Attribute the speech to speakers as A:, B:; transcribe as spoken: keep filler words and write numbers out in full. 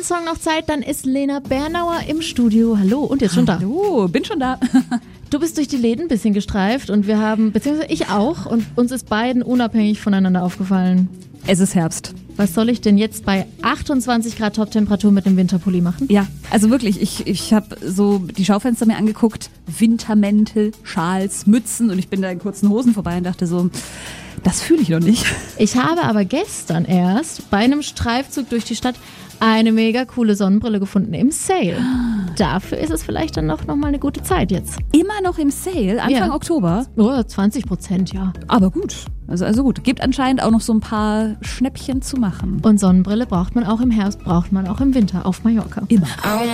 A: einen Song noch Zeit, dann ist Lena Bernauer im Studio. Hallo, und jetzt schon da.
B: Hallo, bin schon da.
A: Du bist durch die Läden ein bisschen gestreift und wir haben, beziehungsweise ich auch, und uns ist beiden unabhängig voneinander aufgefallen.
B: Es ist Herbst.
A: Was soll ich denn jetzt bei achtundzwanzig Grad Toptemperatur mit dem Winterpulli machen?
B: Ja, also wirklich, ich, ich habe so die Schaufenster mir angeguckt, Wintermäntel, Schals, Mützen und ich bin da in kurzen Hosen vorbei und dachte so, das fühle ich noch nicht.
A: Ich habe aber gestern erst bei einem Streifzug durch die Stadt eine mega coole Sonnenbrille gefunden im Sale. Dafür ist es vielleicht dann noch, noch mal eine gute Zeit jetzt.
B: Immer noch im Sale, Anfang
A: Ja.
B: Oktober.
A: Oh, zwanzig Prozent, ja.
B: Aber gut, also, also gut. Gibt anscheinend auch noch so ein paar Schnäppchen zu machen.
A: Und Sonnenbrille braucht man auch im Herbst, braucht man auch im Winter auf Mallorca.
B: Immer.